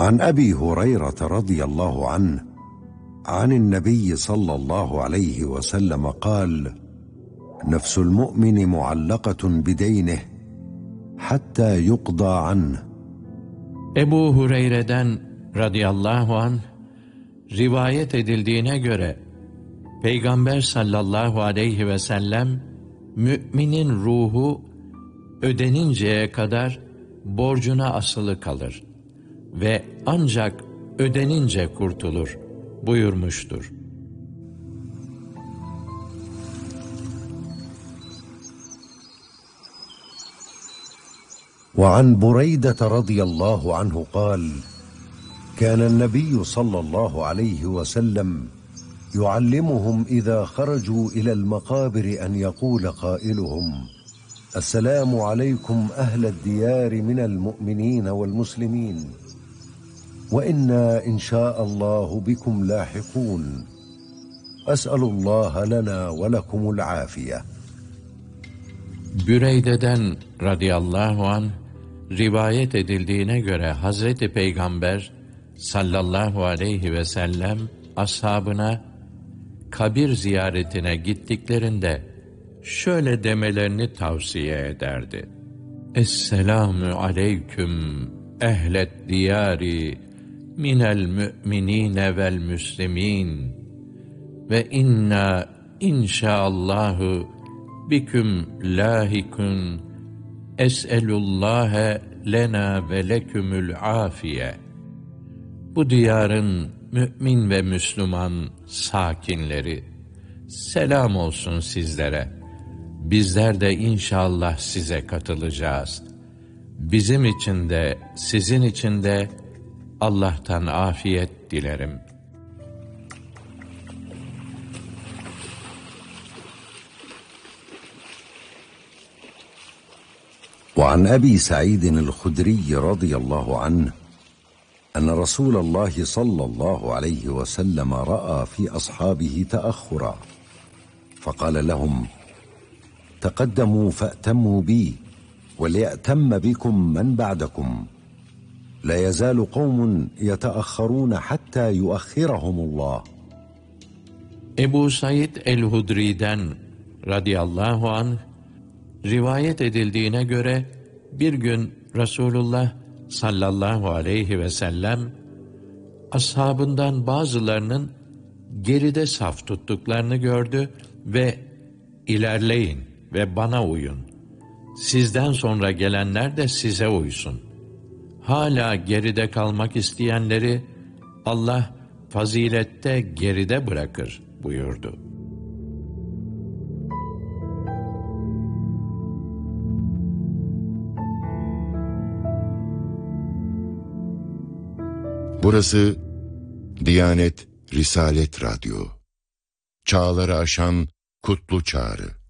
عن أبي هريرة رضي الله عنه عن النبي صلى الله عليه وسلم قال: نفس المؤمن معلقة بدينه حتى يقضى عنه. Ebu Hureyre'den radıyallahu anh rivayet edildiğine göre Peygamber sallallahu aleyhi ve sellem, müminin ruhu ödeninceye kadar borcuna asılı kalır ve ancak ödenince kurtulur buyurmuştur. وعن بريدة رضي الله عنه قال: كان النبي صلى الله عليه وسلم يعلمهم إذا خرجوا إلى المقابر أن يقول قائلهم: السلام عليكم أهل الديار من المؤمنين والمسلمين وإنا إن شاء الله بكم لاحقون أسأل الله لنا ولكم العافية. Büreyde'den radıyallahu anh rivayet edildiğine göre Hazreti Peygamber sallallahu aleyhi ve sellem ashabına kabir ziyaretine gittiklerinde şöyle demelerini tavsiye ederdi: Esselamu aleyküm ehlet diyari minel mü'minine vel müslimin ve inna inşaallahu biküm lahikun es'elullâhe lena ve lekümül afiye. Bu diyarın mümin ve Müslüman sakinleri, selam olsun sizlere. Bizler de inşallah size katılacağız. Bizim için de sizin için de Allah'tan afiyet dilerim. وعن أبي سعيد الخدري رضي الله عنه أن رسول الله صلى الله عليه وسلم رأى في أصحابه تأخرا فقال لهم: تقدموا فأتموا بي وليأتم بكم من بعدكم لا يزال قوم يتأخرون حتى يؤخرهم الله. Ebu Said el-Hudri'den radıyallahu anh rivayet edildiğine göre bir gün Resulullah sallallahu aleyhi ve sellem ashabından bazılarının geride saf tuttuklarını gördü ve ilerleyin ve bana uyun. Sizden sonra gelenler de size uysun. Hala geride kalmak isteyenleri Allah fazilette geride bırakır buyurdu. Burası Diyanet Risalet Radyo. Çağları aşan kutlu çağrı.